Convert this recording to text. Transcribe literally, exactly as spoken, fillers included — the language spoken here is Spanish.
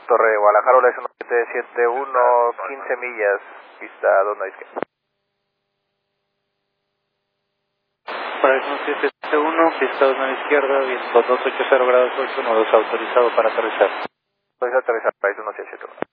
Torre Guadalajara, Hola uno siete siete uno, quince millas, pista dos Noisque. Para el uno siete siete uno, pista dos a izquierda, viento dos ochenta grados ocho, nodos autorizado para aterrizar. Puedes aterrizar, país uno siete siete uno.